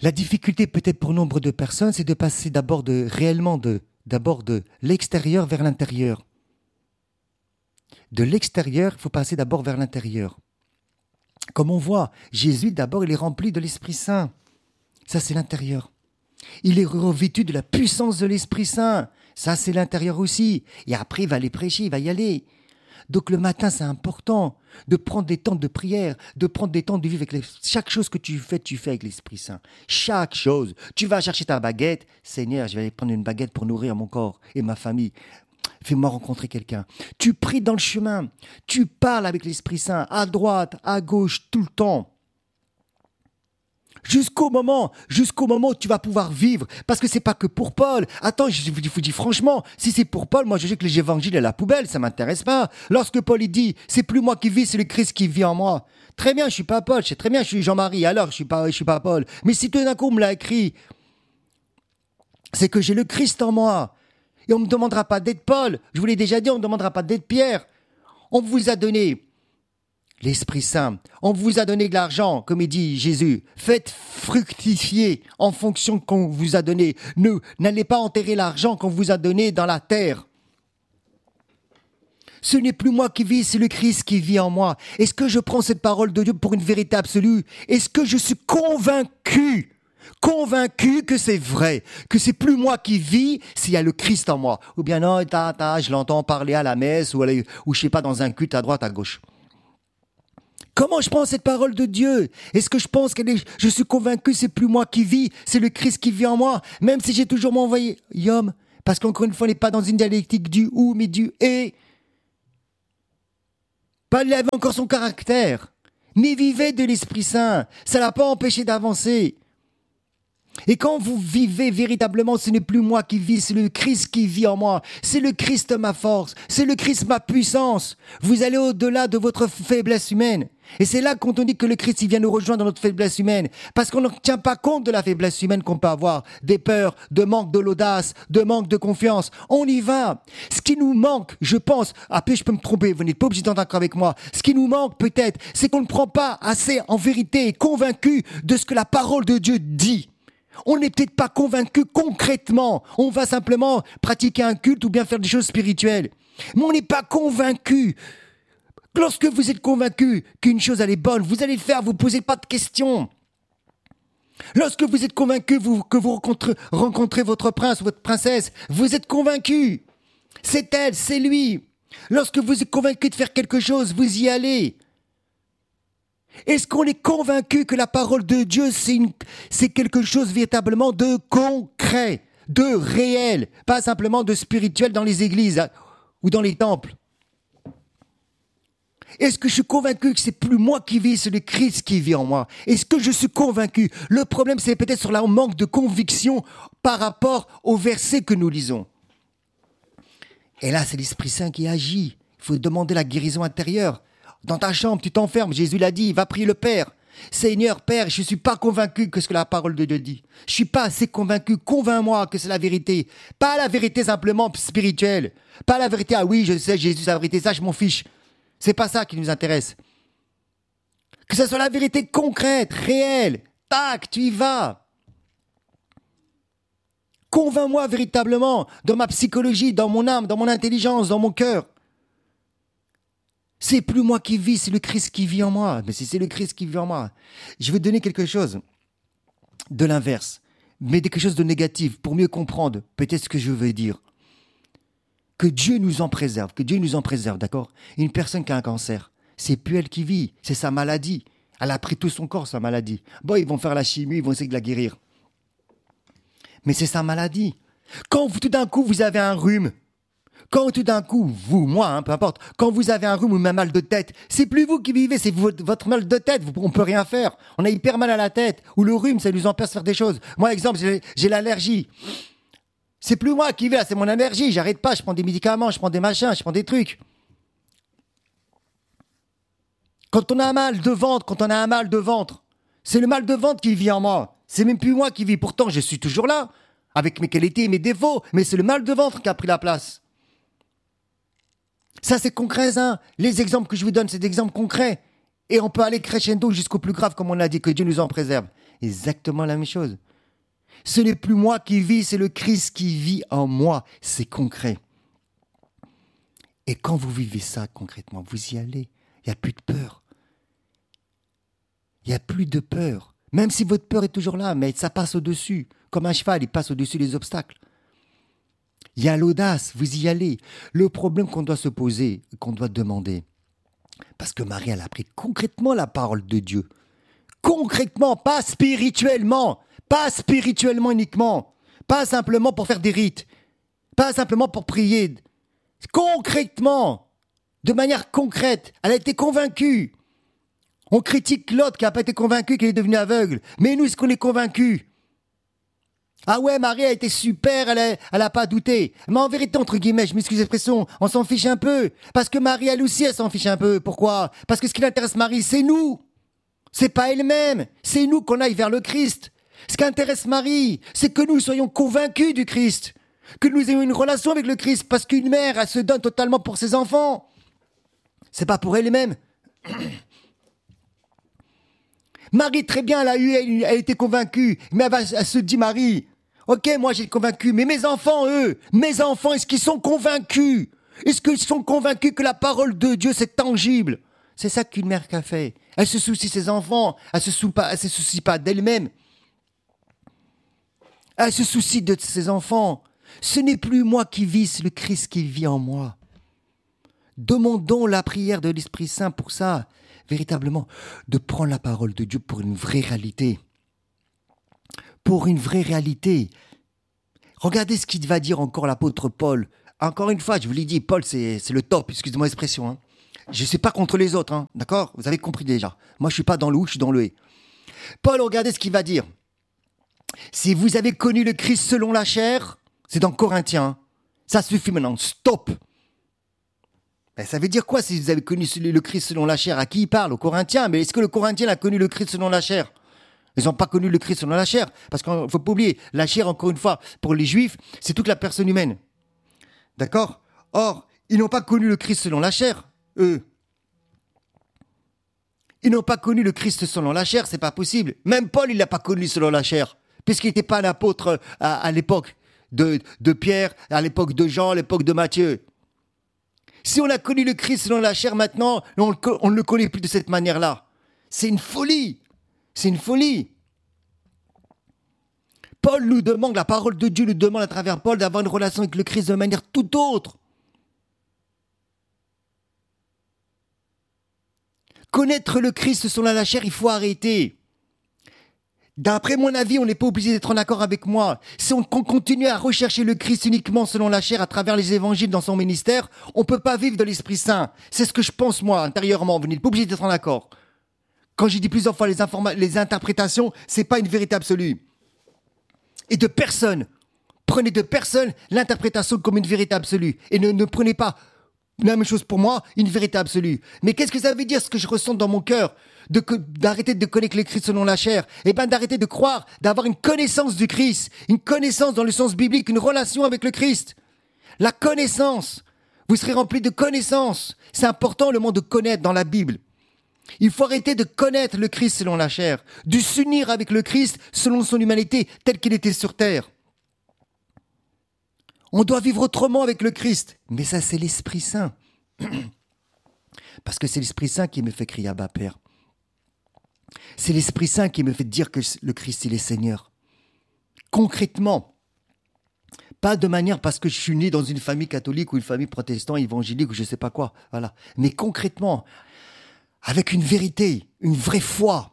La difficulté peut-être pour nombre de personnes, c'est de passer d'abord de l'extérieur vers l'intérieur. De l'extérieur, il faut passer d'abord vers l'intérieur. Comme on voit, Jésus d'abord, il est rempli de l'Esprit Saint. Ça, c'est l'intérieur. Il est revêtu de la puissance de l'Esprit Saint. Ça, c'est l'intérieur aussi. Et après, il va aller prêcher, il va y aller. Donc le matin, c'est important de prendre des temps de prière, de prendre des temps de vivre avec chaque chose que tu fais avec l'Esprit Saint. Chaque chose. Tu vas chercher ta baguette. Seigneur, je vais aller prendre une baguette pour nourrir mon corps et ma famille. Fais-moi rencontrer quelqu'un. Tu pries dans le chemin. Tu parles avec l'Esprit Saint, à droite, à gauche, tout le temps. Jusqu'au moment où tu vas pouvoir vivre. Parce que c'est pas que pour Paul. Attends, je vous dis franchement, si c'est pour Paul, moi je sais que les évangiles à la poubelle, ça m'intéresse pas. Lorsque Paul il dit, c'est plus moi qui vis, c'est le Christ qui vit en moi. Très bien, je suis pas Paul, je sais très bien, je suis Jean-Marie, alors je suis pas Paul. Mais si tout d'un coup on me l'a écrit, c'est que j'ai le Christ en moi. Et on ne me demandera pas d'être Paul. Je vous l'ai déjà dit, on ne me demandera pas d'être Pierre. On vous a donné l'Esprit Saint. On vous a donné de l'argent, comme il dit Jésus. Faites fructifier en fonction qu'on vous a donné. N'allez pas enterrer l'argent qu'on vous a donné dans la terre. Ce n'est plus moi qui vis, c'est le Christ qui vit en moi. Est-ce que je prends cette parole de Dieu pour une vérité absolue? Est-ce que je suis convaincu que c'est vrai, que c'est plus moi qui vis s'il y a le Christ en moi? Ou bien non, je l'entends parler à la messe ou je sais pas, dans un culte à droite, à gauche. Comment je prends cette parole de Dieu? Est-ce que je pense je suis convaincu que c'est plus moi qui vis, c'est le Christ qui vit en moi, même si j'ai toujours mon royaume? Parce qu'encore une fois, on n'est pas dans une dialectique du ou, mais du et. Paul avait encore son caractère, mais vivez de l'Esprit Saint. Ça ne l'a pas empêché d'avancer. Et quand vous vivez véritablement, ce n'est plus moi qui vis, c'est le Christ qui vit en moi. C'est le Christ ma force, c'est le Christ ma puissance. Vous allez au-delà de votre faiblesse humaine. Et c'est là qu'on dit que le Christ il vient nous rejoindre dans notre faiblesse humaine. Parce qu'on ne tient pas compte de la faiblesse humaine qu'on peut avoir. Des peurs, de manque de l'audace, de manque de confiance. On y va. Ce qui nous manque, je pense, après je peux me tromper, vous n'êtes pas obligé d'être d'accord avec moi. Ce qui nous manque peut-être, c'est qu'on ne prend pas assez en vérité et convaincu de ce que la parole de Dieu dit. On n'est peut-être pas convaincu concrètement. On va simplement pratiquer un culte ou bien faire des choses spirituelles. Mais on n'est pas convaincu. Lorsque vous êtes convaincu qu'une chose elle est bonne, vous allez le faire, vous ne posez pas de questions. Lorsque vous êtes convaincu que vous rencontrez votre prince ou votre princesse, vous êtes convaincu. C'est elle, c'est lui. Lorsque vous êtes convaincu de faire quelque chose, vous y allez. Est-ce qu'on est convaincu que la parole de Dieu, c'est quelque chose véritablement de concret, de réel, pas simplement de spirituel dans les églises ou dans les temples? Est-ce que je suis convaincu que c'est plus moi qui vis, c'est le Christ qui vit en moi? Est-ce que je suis convaincu? Le problème, c'est peut-être sur le manque de conviction par rapport au verset que nous lisons. Et là, c'est l'Esprit Saint qui agit. Il faut demander la guérison intérieure. Dans ta chambre, tu t'enfermes, Jésus l'a dit, va prier le Père. Seigneur, Père, je ne suis pas convaincu que ce que la parole de Dieu dit. Je ne suis pas assez convaincu, convainc-moi que c'est la vérité. Pas la vérité simplement spirituelle. Pas la vérité, ah oui, je sais, Jésus, c'est la vérité, ça, je m'en fiche. C'est pas ça qui nous intéresse. Que ce soit la vérité concrète, réelle. Tac, tu y vas. Convainc-moi véritablement dans ma psychologie, dans mon âme, dans mon intelligence, dans mon cœur. C'est plus moi qui vis, c'est le Christ qui vit en moi. Mais si c'est le Christ qui vit en moi, je vais donner quelque chose de l'inverse, mais quelque chose de négatif pour mieux comprendre peut-être ce que je veux dire. Que Dieu nous en préserve, d'accord? Une personne qui a un cancer, c'est plus elle qui vit, c'est sa maladie. Elle a pris tout son corps, sa maladie. Bon, ils vont faire la chimie, ils vont essayer de la guérir. Mais c'est sa maladie. Quand tout d'un coup vous avez un rhume, quand tout d'un coup, peu importe, quand vous avez un rhume ou un mal de tête, c'est plus vous qui vivez, c'est votre mal de tête, on peut rien faire. On a hyper mal à la tête, ou le rhume, ça nous empêche de faire des choses. Moi, exemple, j'ai l'allergie. C'est plus moi qui vis, c'est mon allergie, j'arrête pas, je prends des médicaments, je prends des machins, je prends des trucs. Quand on a un mal de ventre, c'est le mal de ventre qui vit en moi. C'est même plus moi qui vis, pourtant je suis toujours là, avec mes qualités et mes défauts, mais c'est le mal de ventre qui a pris la place. Ça, c'est concret, hein. Les exemples que je vous donne, c'est des exemples concrets. Et on peut aller crescendo jusqu'au plus grave, comme on a dit, que Dieu nous en préserve. Exactement la même chose. Ce n'est plus moi qui vis, c'est le Christ qui vit en moi. C'est concret. Et quand vous vivez ça concrètement, vous y allez. Il n'y a plus de peur. Il n'y a plus de peur. Même si votre peur est toujours là, mais ça passe au-dessus. Comme un cheval, il passe au-dessus des obstacles. Il y a l'audace, vous y allez. Le problème qu'on doit se poser, qu'on doit demander, parce que Marie, elle a appris concrètement la parole de Dieu. Concrètement, pas spirituellement uniquement, pas simplement pour faire des rites, pas simplement pour prier. Concrètement, de manière concrète, elle a été convaincue. On critique l'autre qui n'a pas été convaincu, qu'il est devenu aveugle. Mais nous, est-ce qu'on est convaincus? Ah ouais, Marie a été super, elle a pas douté. Mais en vérité, entre guillemets, je m'excuse l'expression, on s'en fiche un peu. Parce que Marie, elle aussi, elle s'en fiche un peu. Pourquoi? Parce que ce qui intéresse Marie, c'est nous. C'est pas elle-même. C'est nous qu'on aille vers le Christ. Ce qui intéresse Marie, c'est que nous soyons convaincus du Christ. Que nous ayons une relation avec le Christ. Parce qu'une mère, elle se donne totalement pour ses enfants. C'est pas pour elle-même. Marie, très bien, elle a été convaincue. Mais elle se dit, Marie, ok, moi j'ai convaincu, mais mes enfants, est-ce qu'ils sont convaincus? Est-ce qu'ils sont convaincus que la parole de Dieu, c'est tangible? C'est ça qu'une mère a fait. Elle se soucie de ses enfants, elle se soucie pas d'elle-même. Elle se soucie de ses enfants. Ce n'est plus moi qui vis, c'est le Christ qui vit en moi. Demandons la prière de l'Esprit Saint pour ça, véritablement, de prendre la parole de Dieu pour une vraie réalité. Pour une vraie réalité. Regardez ce qu'il va dire encore l'apôtre Paul. Encore une fois, je vous l'ai dit, Paul, c'est le top, excusez-moi l'expression. Hein. Je ne suis pas contre les autres, hein, d'accord? Vous avez compris déjà. Moi, je ne suis pas dans le ou, je suis dans le et. Paul, regardez ce qu'il va dire. Si vous avez connu le Christ selon la chair, c'est dans Corinthiens. Ça suffit maintenant, stop. Ben, ça veut dire quoi si vous avez connu le Christ selon la chair? À qui il parle? Aux Corinthiens. Mais est-ce que le Corinthien a connu le Christ selon la chair? Ils n'ont pas connu le Christ selon la chair. Parce qu'il ne faut pas oublier, la chair, encore une fois, pour les Juifs, c'est toute la personne humaine. D'accord? Or, ils n'ont pas connu le Christ selon la chair, eux. Ils n'ont pas connu le Christ selon la chair, c'est pas possible. Même Paul, il l'a pas connu selon la chair. Puisqu'il n'était pas un apôtre à l'époque de Pierre, à l'époque de Jean, à l'époque de Matthieu. Si on a connu le Christ selon la chair maintenant, on ne le connaît plus de cette manière-là. C'est une folie. C'est une folie. Paul nous demande, la parole de Dieu nous demande à travers Paul d'avoir une relation avec le Christ de manière tout autre. Connaître le Christ selon la chair, il faut arrêter. D'après mon avis, on n'est pas obligé d'être en accord avec moi. Si on continue à rechercher le Christ uniquement selon la chair à travers les évangiles dans son ministère, on ne peut pas vivre de l'Esprit Saint. C'est ce que je pense moi, intérieurement. Vous n'êtes pas obligé d'être en accord. Quand j'ai dit plusieurs fois les interprétations, ce n'est pas une vérité absolue. Et de personne. Prenez de personne l'interprétation comme une vérité absolue. Et ne prenez pas la même chose pour moi, une vérité absolue. Mais qu'est-ce que ça veut dire, ce que je ressens dans mon cœur? D'arrêter de connaître le Christ selon la chair. Eh bien, d'arrêter de croire, d'avoir une connaissance du Christ. Une connaissance dans le sens biblique, une relation avec le Christ. La connaissance. Vous serez remplis de connaissances. C'est important le mot de connaître dans la Bible. Il faut arrêter de connaître le Christ selon la chair. De s'unir avec le Christ selon son humanité, tel qu'il était sur terre. On doit vivre autrement avec le Christ. Mais ça, c'est l'Esprit Saint. Parce que c'est l'Esprit Saint qui me fait crier Abba Père. C'est l'Esprit Saint qui me fait dire que le Christ, il est Seigneur. Concrètement. Pas de manière parce que je suis né dans une famille catholique ou une famille protestante, évangélique ou je ne sais pas quoi. Voilà. Mais concrètement, avec une vérité, une vraie foi.